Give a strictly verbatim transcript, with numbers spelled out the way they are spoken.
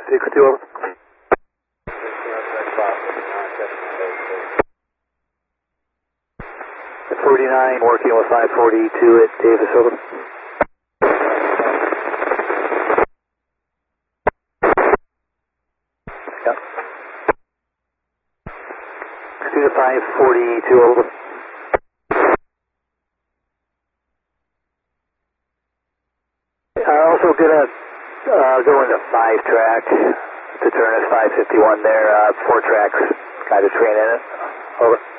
Secret two, over. forty-nine, working with five forty-two at Davis, over. Yep. Two to five forty-two, over. Uh, also gonna uh, go into five track to turn at five fifty-one there, uh, four tracks, guided train in it, over.